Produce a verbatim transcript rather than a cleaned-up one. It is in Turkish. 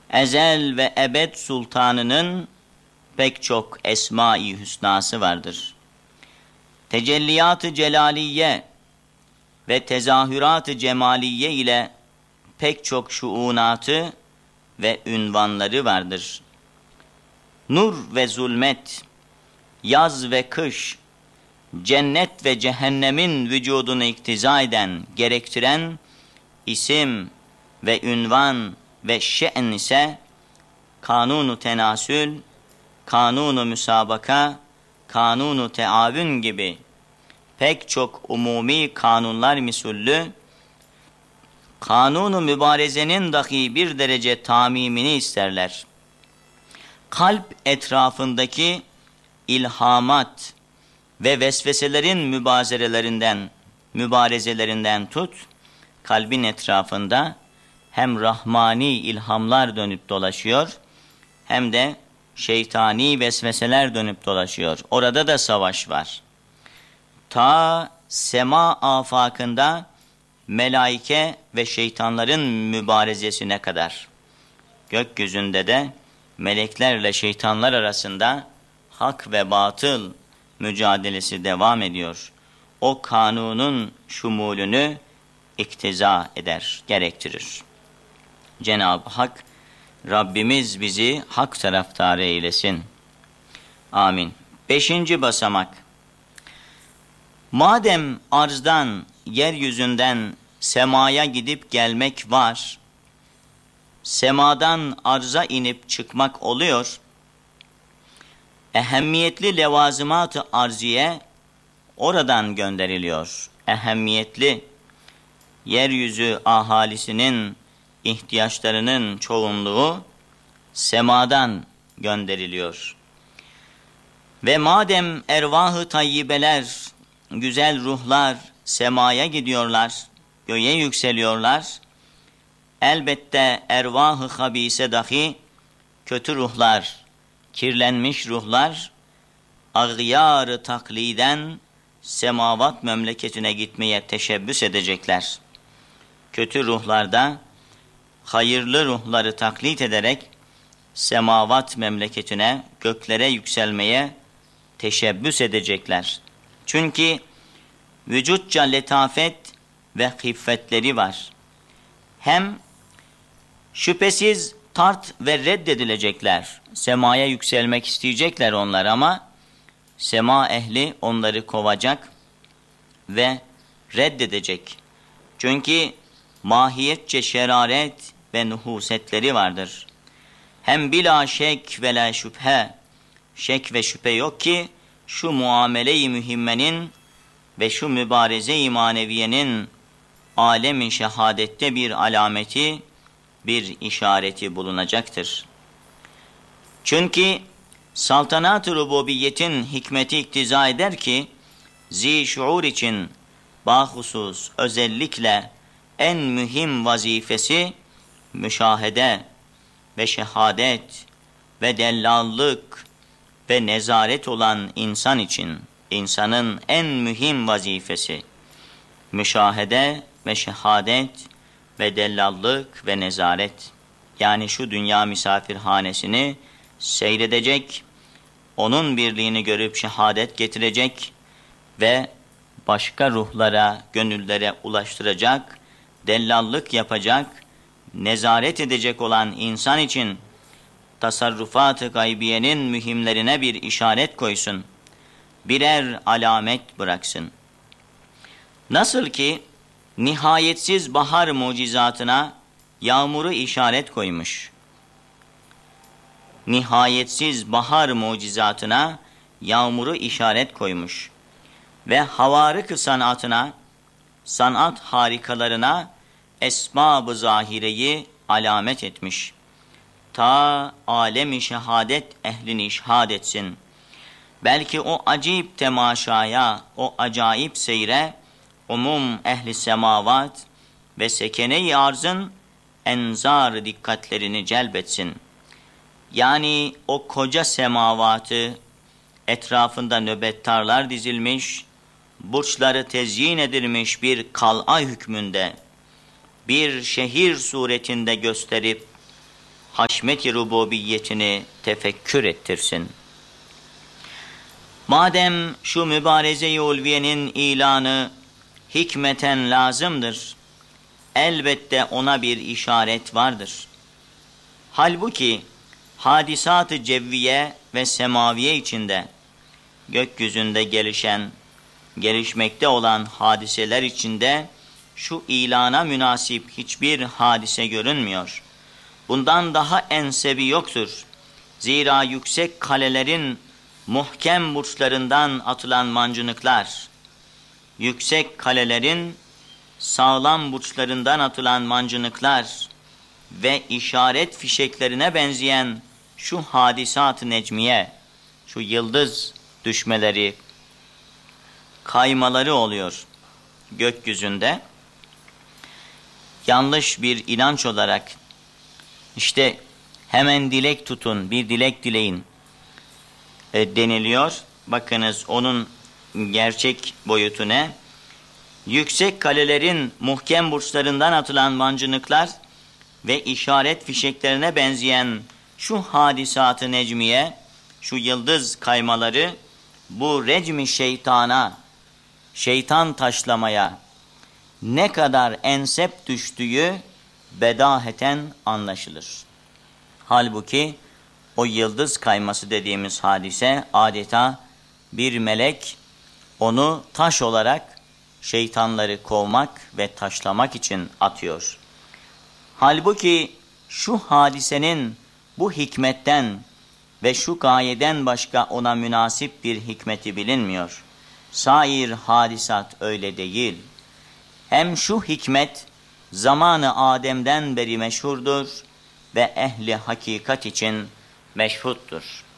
ezel ve ebed sultanının pek çok esma-i hüsnası vardır. Tecelliyat-ı celaliye ve tezahürat-ı cemaliye ile pek çok şuunatı ve ünvanları vardır. Nur ve zulmet, yaz ve kış, cennet ve cehennemin vücudunu iktiza eden, gerektiren isim ve ünvan ve şe'n ise kanunu tenasül, kanunu müsabaka, kanunu teavün gibi pek çok umumi kanunlar misüllü, kanunu mübarezenin dahi bir derece tamimini isterler. Kalp etrafındaki ilhamat ve vesveselerin mübazerelerinden, mübarezelerinden tut, kalbin etrafında hem rahmani ilhamlar dönüp dolaşıyor, hem de şeytani vesveseler dönüp dolaşıyor. Orada da savaş var. Ta sema afakında melaike ve şeytanların mübarezesine kadar. Gökyüzünde de meleklerle şeytanlar arasında hak ve batıl mücadelesi devam ediyor. O kanunun şumulünü iktiza eder, gerektirir. Cenab-ı Hak, Rabbimiz bizi hak taraftarı eylesin. Amin. Beşinci basamak. Madem arzdan, yeryüzünden semaya gidip gelmek var, semadan arza inip çıkmak oluyor, ehemmiyetli levazımat-ı arziye oradan gönderiliyor. Ehemmiyetli, yeryüzü ahalisinin ihtiyaçlarının çoğunluğu semadan gönderiliyor. Ve madem ervah-ı tayyibeler, güzel ruhlar semaya gidiyorlar, göğe yükseliyorlar, elbette ervah-ı habise dahi kötü ruhlar, kirlenmiş ruhlar, ağyar-ı takliden semavat memleketine gitmeye teşebbüs edecekler. Kötü ruhlarda hayırlı ruhları taklit ederek semavat memleketine, göklere yükselmeye teşebbüs edecekler. Çünkü vücutça letafet ve hiffetleri var. Hem şüphesiz tart ve reddedilecekler. Semaya yükselmek isteyecekler onlar ama sema ehli onları kovacak ve reddedecek. Çünkü mahiyetçe şeraret ve nuhusetleri vardır. Hem bila şek ve la şüphe, şek ve şüphe yok ki şu muamele-i mühimmenin ve şu mübareze-i maneviyenin alem-i şehadette bir alameti, bir işareti bulunacaktır. Çünkü saltanat-ı rububiyetin hikmeti iktiza eder ki, zi-şuur için bahusus özellikle en mühim vazifesi müşahede ve şehadet ve dellallık ve nezaret olan insan için, insanın en mühim vazifesi müşahede ve şehadet ve dellallık ve nezaret. Yani şu dünya misafirhanesini seyredecek, onun birliğini görüp şehadet getirecek ve başka ruhlara, gönüllere ulaştıracak, dellallık yapacak, nezaret edecek olan insan için tasarrufat-ı gaybiyenin mühimlerine bir işaret koysun, birer alamet bıraksın. Nasıl ki nihayetsiz bahar mucizatına yağmuru işaret koymuş. Nihayetsiz bahar mucizatına yağmuru işaret koymuş. Ve havarık-ı sanatına, sanat harikalarına esbab-ı zahireyi alamet etmiş. Ta alem-i şehadet ehlini işhad etsin. Belki o acayip temaşaya, o acayip seyre, umum ehli semavat ve sekene-i arzın enzar dikkatlerini celbetsin. Yani o koca semavatı etrafında nöbettarlar dizilmiş, burçları tezyin edilmiş bir kal'a hükmünde, bir şehir suretinde gösterip, haşmet-i rububiyetini tefekkür ettirsin. Madem şu mübareze-i ulviyenin ilanı hikmeten lazımdır, elbette ona bir işaret vardır. Halbuki hadisat-ı cevviye ve semaviye içinde, gökyüzünde gelişen, gelişmekte olan hadiseler içinde şu ilana münasip hiçbir hadise görünmüyor. Bundan daha ensebi yoktur. Zira yüksek kalelerin muhkem burçlarından atılan mancınıklar, yüksek kalelerin sağlam burçlarından atılan mancınıklar ve işaret fişeklerine benzeyen şu hadisat-ı necmiye, şu yıldız düşmeleri, kaymaları oluyor gökyüzünde. Yanlış bir inanç olarak işte hemen dilek tutun, bir dilek dileyin e, deniliyor. Bakınız onun gerçek boyutu ne? Yüksek kalelerin muhkem burçlarından atılan mancınıklar ve işaret fişeklerine benzeyen şu hadisat-ı necmiye, şu yıldız kaymaları, bu recmi şeytana, şeytan taşlamaya ne kadar ensep düştüğü bedaheten anlaşılır. Halbuki o yıldız kayması dediğimiz hadise adeta bir melek onu taş olarak şeytanları kovmak ve taşlamak için atıyor. Halbuki şu hadisenin bu hikmetten ve şu gayeden başka ona münasip bir hikmeti bilinmiyor. Sair hadisat öyle değil. Hem şu hikmet zamanı Adem'den beri meşhurdur ve ehli hakikat için meşhuttur.